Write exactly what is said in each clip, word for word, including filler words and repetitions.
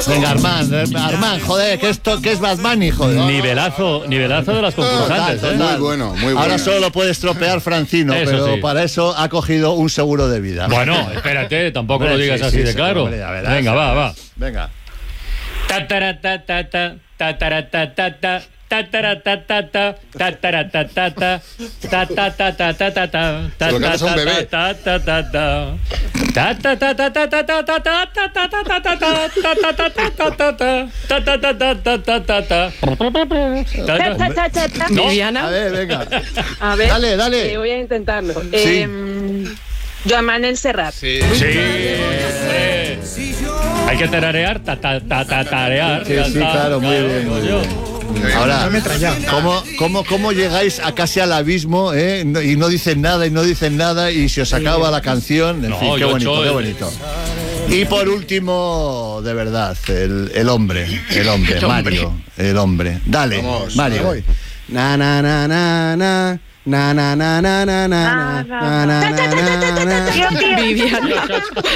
Venga, Armand, Armand, joder, que esto, que es Bad Bunny, joder. Nivelazo, nivelazo de las concursantes. Total, ¿eh? total. Muy bueno, muy bueno. Ahora solo lo puede estropear Francino, Eso pero sí. para eso ha cogido un seguro de vida. Bueno, espérate, tampoco Hombre, lo digas sí, así sí, de sí, claro. hombre, ya verás, Venga, ya va, va. verás. Venga. Ta-ta-ra-ta-ta-ta, ta-ta-ra-ta-ta-ta, ta-ta-ra-ta-ta-ta, ta-ta-ra-ta-ta-ta, ta-ta-ta-ta-ta-ta, Se lo cantas a un bebé. ta-ta-ta-ta-ta-ta, ta-ta-ta-ta-ta-ta-ta-ta-ta-ta-ta-ta-ta-ta-ta-ta-ta-ta-ta-ta. Ta, ta, ta, ta, ta. No. A ver, venga. A ver, Dale, dale. eh, voy a intentarlo. Eh, Joan Manuel Serrat. Sí. Sí, hombre. Hay que tararear, ta, ta, ta, ta, tarear. Sí, ya sí, está, claro, muy bien, muy coño. bien. Ahora, ¿cómo, cómo, ¿cómo llegáis a casi al abismo eh? No- y no dicen nada y no dicen nada y se os acaba la canción? En No, fin, qué yo bonito, soy- qué bonito. Y por último, de verdad, el, el hombre, el hombre, Mario, el hombre. Dale, Vamos, Mario. voy. Na na na na na na na na na na na na na na na na. Tío, tío. Viviana.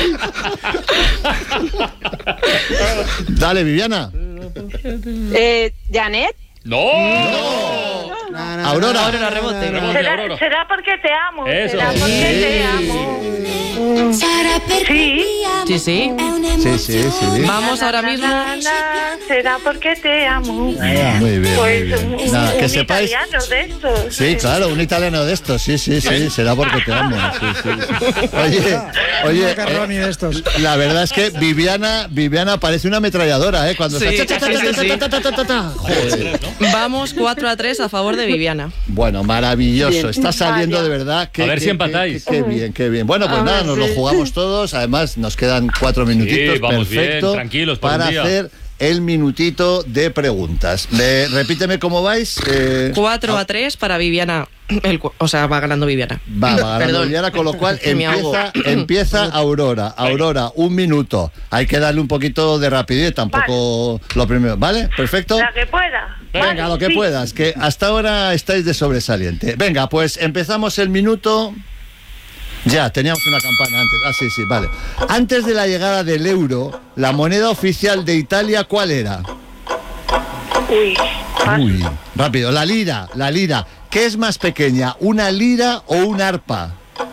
Dale, Viviana. Eh, Janet. ¡No! Na, na, Aurora. Aurora, rebote. Rebote, Será, Aurora. será porque te amo. Eso. Será porque Sí. te amo. Sí. Sí, sí. Sí, sí, sí. Vamos ahora Na, mismo. na, na, será porque te amo. Muy bien, muy Pues bien. un, Nada, que un sepáis. italiano de estos. Sí, claro, un italiano de estos, sí, sí, sí, será porque te amo. Sí, sí, sí. Oye, oye, Macarroni eh, de estos. la verdad es que Viviana, Viviana parece una ametralladora, ¿eh? Cuando Sí, está... sí, sí, sí. ta, ta, ta, ta, ta. Joder. Vamos cuatro a tres a favor de Viviana. Bueno, maravilloso, Bien. está saliendo Vaya. de verdad. Qué, A ver qué, si empatáis. Qué, qué bien, qué bien. Bueno, pues A nada, ver, nos lo sí. jugamos todos. Además, nos quedan cuatro minutitos. Sí, vamos bien, perfecto, tranquilos por para un día. hacer el minutito de preguntas. Le- repíteme cómo vais. Eh, cuatro a tres para Viviana. El, cu- o sea, va ganando Viviana. Va, va ganando Perdón. Viviana, con lo cual Me ahogo. empieza, empieza Aurora. Aurora, un minuto. Hay que darle un poquito de rapidez, tampoco lo primero. ¿Vale? Perfecto. La que pueda. Venga, Vale, lo que sí. puedas, que hasta ahora estáis de sobresaliente. Venga, pues empezamos el minuto. Ya, teníamos una campana antes. Ah, sí, sí, vale. Antes de la llegada del euro, la moneda oficial de Italia, ¿cuál era? Uy. Uy, rápido. La lira, la lira. ¿Qué es más pequeña, una lira o un arpa?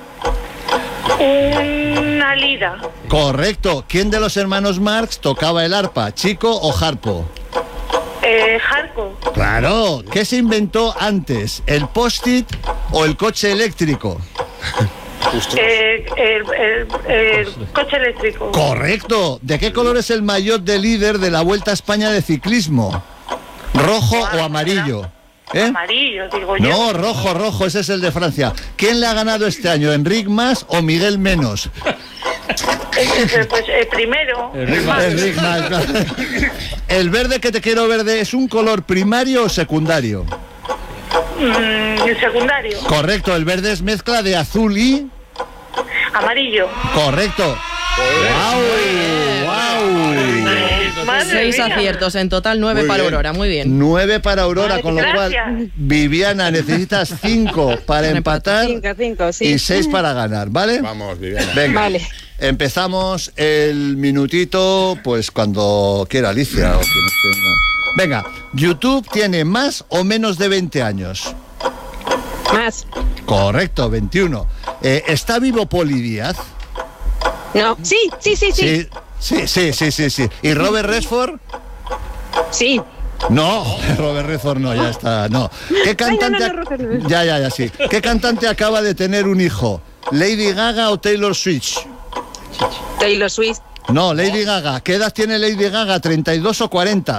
Una lira. Correcto. ¿Quién de los hermanos Marx tocaba el arpa, Chico o Harpo? Eh, Jarco. Claro. ¿Qué se inventó antes, el post-it o el coche eléctrico? Eh, el, el- el coche eléctrico. Correcto. ¿De qué color es el maillot de líder de la Vuelta a España de ciclismo? ¿Rojo o amarillo? ¿Eh? Amarillo, digo yo. No, rojo, rojo, ese es el de Francia. ¿Quién le ha ganado este año, Enric Mas o Miguel Menos? Eh, Pues el primero. Enric Mas. Enric Mas, claro. ¿El verde que te quiero verde es un color primario o secundario? Mm, el secundario. Correcto, el verde es mezcla de azul y... Amarillo. Correcto. ¡Wow! ¡Wow! Madre Seis mía. aciertos en total, nueve Muy para bien. Aurora. Muy bien. Nueve para Aurora, con lo Gracias. cual, Viviana, necesitas cinco para Un empatar Cinco, cinco, sí. y seis para ganar, ¿vale? Vamos, Viviana. Venga, Vale. empezamos el minutito, pues cuando quiera Alicia. O quien esté, no. Venga, ¿YouTube tiene más o menos de veinte años? Más. Correcto, veintiuno. Eh, ¿Está vivo Poli Díaz? No. Sí, sí, sí, sí. Sí, sí, sí, sí, sí. ¿Y Robert Redford? Sí. No, Robert Redford no, ya está, no. ¿Qué cantante? Ay, no, no, no, Robert Redford. Ya, ya, ya, sí. ¿Qué cantante acaba de tener un hijo? ¿Lady Gaga o Taylor Swift? Taylor Swift. No, Lady Gaga. ¿Qué edad tiene Lady Gaga? ¿treinta y dos o cuarenta?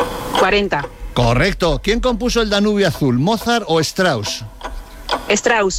cuarenta. Correcto. ¿Quién compuso el Danubio Azul? ¿Mozart o Strauss? Strauss.